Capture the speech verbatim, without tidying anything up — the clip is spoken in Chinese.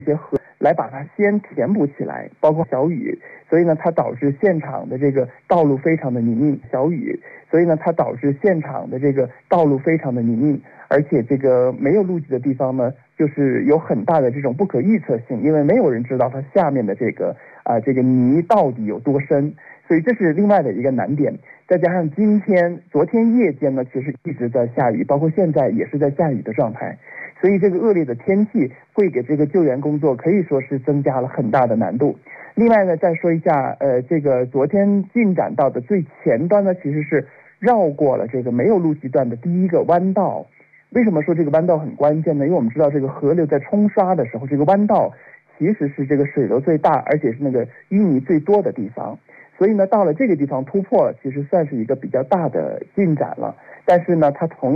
一些河来把它先填补起来，包括小雨，所以呢，它导致现场的这个道路非常的泥泞。小雨，所以呢，它导致现场的这个道路非常的泥泞，而且这个没有路基的地方呢，就是有很大的这种不可预测性，因为没有人知道它下面的这个啊、呃、这个泥到底有多深，所以这是另外的一个难点。再加上今天、昨天夜间呢，其实一直在下雨，包括现在也是在下雨的状态。所以这个恶劣的天气会给这个救援工作可以说是增加了很大的难度。另外呢，再说一下，呃，这个昨天进展到的最前端呢，其实是绕过了这个没有路基段的第一个弯道。为什么说这个弯道很关键呢？因为我们知道这个河流在冲刷的时候，这个弯道其实是这个水流最大，而且是那个淤泥最多的地方。所以呢，到了这个地方突破了，其实算是一个比较大的进展了。但是呢，它同